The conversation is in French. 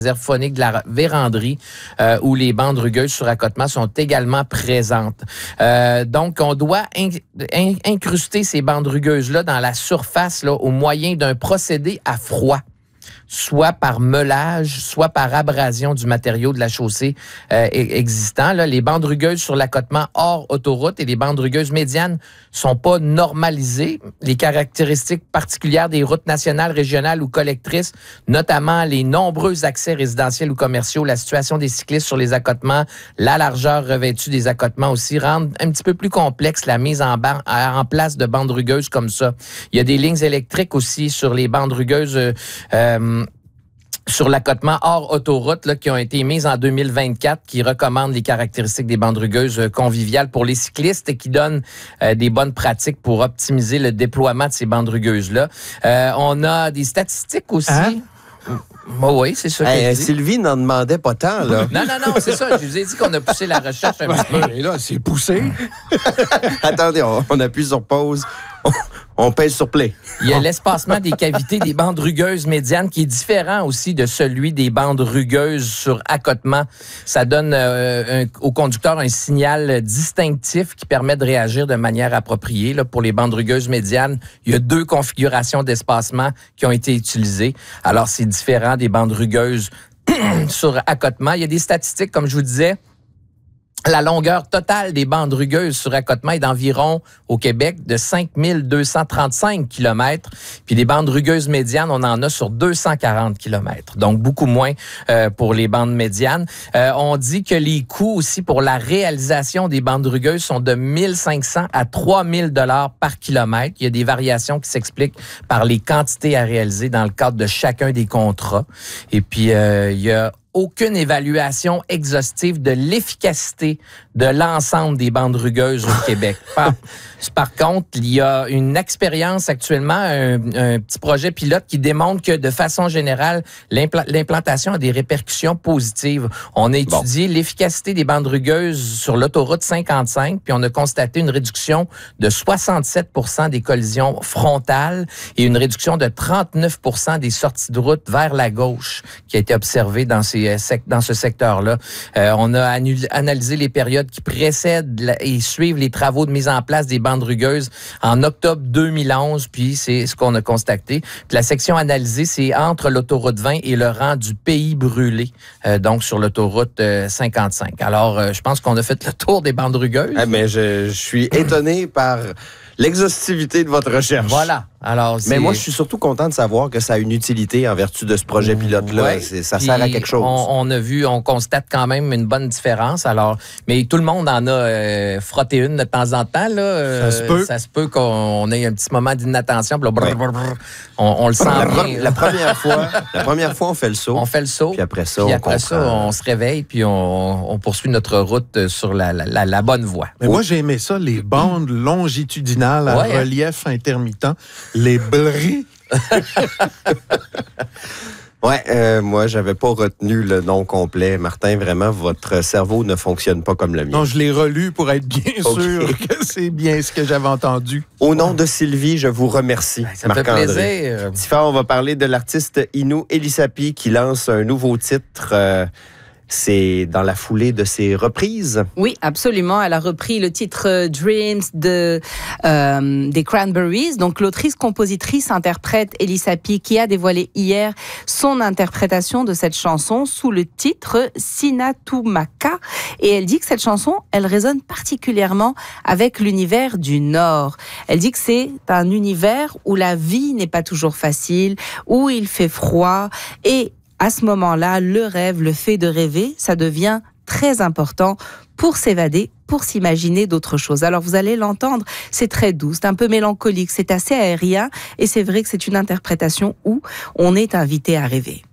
phonique de la véranderie où les bandes rugueuses sur accotement sont également présentes. Donc, on doit incruster ces bandes rugueuses-là dans la surface là, au moyen d'un procédé à froid, soit par meulage, soit par abrasion du matériau de la chaussée existant. Là, les bandes rugueuses sur l'accotement hors autoroute et les bandes rugueuses médianes sont pas normalisées. Les caractéristiques particulières des routes nationales, régionales ou collectrices, notamment les nombreux accès résidentiels ou commerciaux, la situation des cyclistes sur les accotements, la largeur revêtue des accotements aussi, rendent un petit peu plus complexe la mise en place de bandes rugueuses comme ça. Il y a des lignes électriques aussi sur les bandes rugueuses sur l'accotement hors autoroute là, qui ont été mises en 2024, qui recommandent les caractéristiques des bandes rugueuses conviviales pour les cyclistes et qui donnent des bonnes pratiques pour optimiser le déploiement de ces bandes rugueuses-là. On a des statistiques aussi. Hein? Oui, c'est ça. Sylvie n'en demandait pas tant, là. Non, c'est ça. Je vous ai dit qu'on a poussé la recherche un petit peu. Et là, c'est poussé. Attendez, on appuie sur pause. On pèse sur play. Il y a l'espacement des cavités des bandes rugueuses médianes qui est différent aussi de celui des bandes rugueuses sur accotement. Ça donne au conducteur un signal distinctif qui permet de réagir de manière appropriée. Là, pour les bandes rugueuses médianes, il y a 2 configurations d'espacement qui ont été utilisées. Alors, c'est différent des bandes rugueuses sur accotement. Il y a des statistiques, comme je vous disais. La longueur totale des bandes rugueuses sur accotement est d'environ, au Québec, de 5235 km. Puis les bandes rugueuses médianes, on en a sur 240 km. Donc, beaucoup moins pour les bandes médianes. On dit que les coûts aussi pour la réalisation des bandes rugueuses sont de 1500 à 3000 $ par kilomètre. Il y a des variations qui s'expliquent par les quantités à réaliser dans le cadre de chacun des contrats. Et puis, il y a aucune évaluation exhaustive de l'efficacité de l'ensemble des bandes rugueuses au Québec. Par contre, il y a une expérience actuellement, un petit projet pilote qui démontre que de façon générale, l'implantation a des répercussions positives. On a étudié l'efficacité des bandes rugueuses sur l'autoroute 55, puis on a constaté une réduction de 67 % des collisions frontales et une réduction de 39 % des sorties de route vers la gauche qui a été observée dans ce secteur-là. On a analysé les périodes qui précèdent et suivent les travaux de mise en place des bandes rugueuses en octobre 2011, puis c'est ce qu'on a constaté. Puis la section analysée, c'est entre l'autoroute 20 et le rang du Pays brûlé, donc sur l'autoroute 55. Alors, je pense qu'on a fait le tour des bandes rugueuses. Mais je suis étonné par l'exhaustivité de votre recherche. Voilà. Alors, mais moi, je suis surtout content de savoir que ça a une utilité en vertu de ce projet pilote-là. Ouais. Ça sert à quelque chose. On constate quand même une bonne différence. Alors, mais tout le monde en a frotté une de temps en temps. Là. Ça se peut qu'on ait un petit moment d'inattention. On le sent bien. La première fois, on fait le saut. On fait le saut. Puis après ça, on se réveille puis on poursuit notre route sur la bonne voie. Mais moi, j'ai aimé ça, les bandes longitudinales à relief intermittent. Les blés. Moi, j'avais pas retenu le nom complet. Martin, vraiment, votre cerveau ne fonctionne pas comme le mien. Non, je l'ai relu pour être bien sûr que c'est bien ce que j'avais entendu. Au nom de Sylvie, je vous remercie. Ça me fait plaisir. Tifa, on va parler de l'artiste Inu Elisapi qui lance un nouveau titre. C'est dans la foulée de ses reprises. Oui, absolument. Elle a repris le titre Dreams des Cranberries. Donc, l'autrice-compositrice-interprète Elisapi qui a dévoilé hier son interprétation de cette chanson sous le titre Sinatumaka. Et elle dit que cette chanson, elle résonne particulièrement avec l'univers du Nord. Elle dit que c'est un univers où la vie n'est pas toujours facile, où il fait froid et à ce moment-là, le rêve, le fait de rêver, ça devient très important pour s'évader, pour s'imaginer d'autres choses. Alors vous allez l'entendre, c'est très doux, c'est un peu mélancolique, c'est assez aérien et c'est vrai que c'est une interprétation où on est invité à rêver.